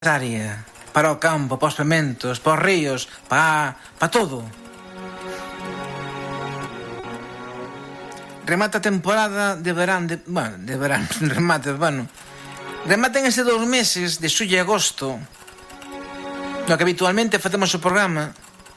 área, para o campo, para os pementos, para os ríos, para todo. Remata a temporada de verán, rematan ese 2 meses de xullo e agosto, no que habitualmente facemos o programa,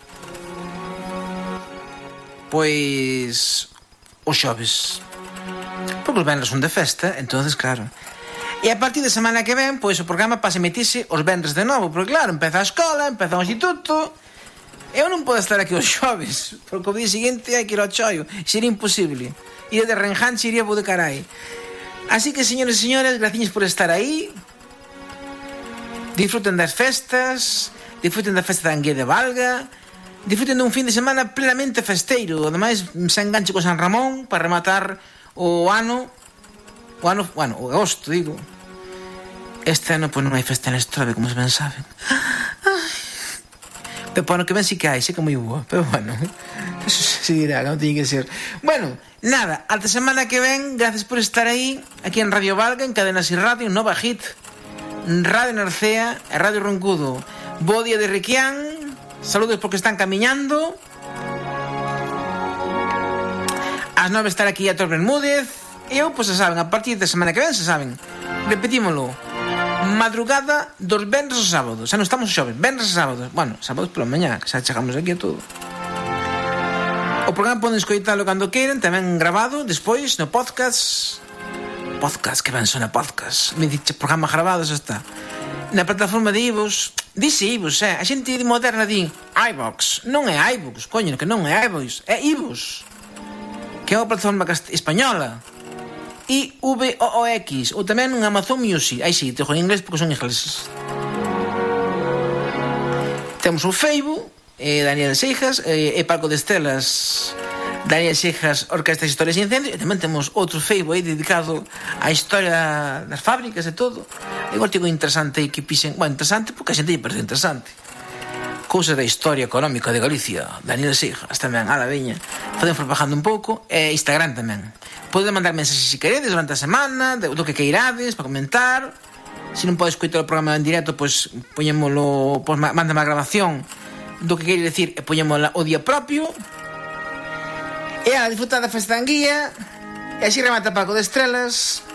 pois os xoves, porque os venres son de festa, entonces claro. E a partir de semana que ven, pois o programa pasa a emitirse os venres de novo, porque claro, empeza a escola, empeza o instituto. Eu non podo estar aquí os xoves, porque o día seguinte hai que ir ao choio, sería imposible. Ir de renjanche iría bo de carai. Así que, señores e señoras, graciñas por estar aí. Disfruten das festas, disfruten da festa da Anguía de Valga, disfruten dun fin de semana plenamente festeiro. Ademais, se enganche co San Ramón para rematar o ano, o agosto, digo. Este ano, pois, non hai festa en Estrove, como se ben saben. Pero para o que ven sí que hai, sei que é moi boa. Pero bueno, eso se dirá, non tiñe que ser. Bueno, nada, ata semana que ven. Gracias por estar aí, aquí en Radio Valga, en Cadenas y Radio, Nova Hit, Radio Narcea e Radio Roncudo. Bo día de Requián. Saludos porque están camiñando. As 9 estar aquí a Tor Bermúdez. E eu, pois se saben, a partir da semana que ven, se saben, repetímolo, madrugada dos venres aos sábados. Xa non estamos xoves, venres aos sábados. Bueno, sábados pola mañá, que xa chegamos aquí a todo. O programa poden escoitalo cando queiran, tamén grabado, despois no podcast. Podcast, que ben sona podcast. Me dixe programa grabado, xa está. Na plataforma de iVoox. Dice iVoox, a xente moderna di iVoox. Non é iVoox, coño, que non é iVoox, é iVoox, que é unha plataforma española. iVoox, ou tamén en Amazon Music. Aí sí, te en inglés porque son ingleses. Temos o Facebook, Daniel Seijas, e Paco de Estelas, Daniel Seijas, Orquestas Historias e Incendios. E tamén temos outro Facebook aí dedicado á historia das fábricas e todo. É un artigo interesante aí que pixen. Bueno, interesante porque a xente lle parece interesante. Cousas da historia económica de Galicia, Daniel Seijas tamén, a la veña. Podemos propagando un pouco. E Instagram tamén. Podes mandar mensaxes se queredes durante a semana, do que queirades, para comentar. Se non podes escoitar o programa en directo, pois poñémolo, pois mándame a grabación do que queire decir e poñémola o día propio. E a disfrutar da festa da Anguía. E así remata Paco de Estrelas.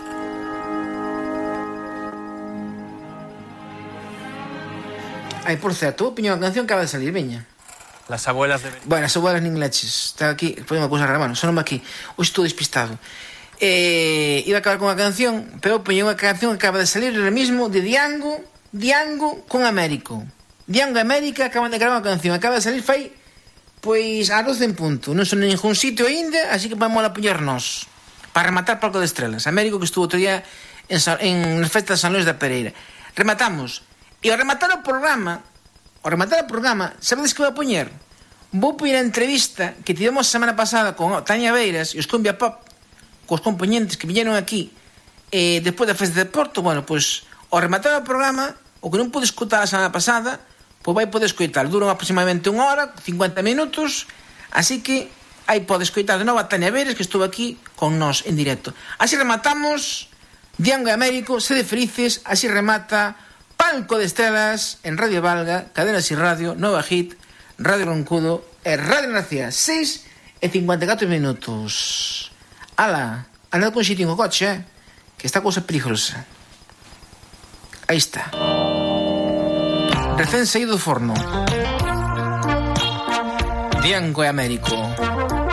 Ai, por certo, vou poñer unha canción que acaba de salir, veña. Las abuelas de... Bueno, as abuelas nin leches. Está aquí, poño unha cousa rara, bueno, sonome aquí. Hoxe estou despistado. Iba a acabar con unha canción, pero poño unha canción que acaba de salir ahora mismo de Diango con Américo. Diango e América acaban de gravar unha canción, acaba de salir fai pois a 12 en punto. Non son en ningún sitio aínda, así que vamos a poñer nós para rematar Palco de Estrelas. Américo, que estuvo outro día en as festas de San Luis da Pereira. Rematamos. E ao rematar o programa, sabedes que vou a poñer? Vou poñer a entrevista que tivemos a semana pasada con Tania Beiras e os Cumbia Pop, cos componentes que viñeron aquí despois da festa de Porto. Bueno, pois ao rematar o programa, o que non pude escutar a semana pasada, pois vai poder escoitar. Duran aproximadamente 1 hora, 50 minutos, así que aí pode escoitar de novo a Tania Beiras, que estuvo aquí con nós en directo. Así rematamos Diango e Américo, sede felices. Así remata Palco de Estrelas en Radio Valga, Cadenas y Radio, Nova Hit, Radio Roncudo e Radio Narcea. 6:54 minutos. Ala, andad con xitín o coche, que está cousa peligrosa. Aí está. Recén saído do forno. Diango e Américo.